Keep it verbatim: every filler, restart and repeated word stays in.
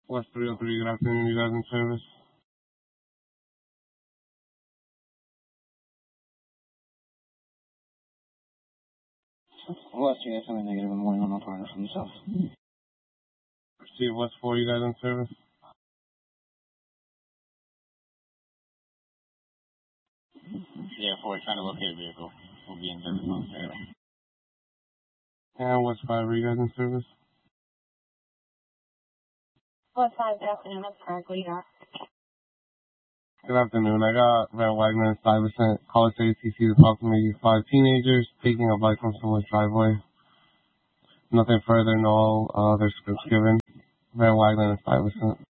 West three oh three, good afternoon, you guys in service? West, you guys have a negative in the morning on all partners from the south. Steve, West four, you guys in service? Yeah, four, trying to locate a vehicle. We'll be in service on the area. And West five, are you guys in service? West five, good afternoon, that's correct, what do you got? Good afternoon, I got Van Wagner and Stuyvesant. Call us A T C to talk to maybe five teenagers taking a bike from someone's driveway. Nothing further, no uh, other scripts given. Van Wagner and Stuyvesant.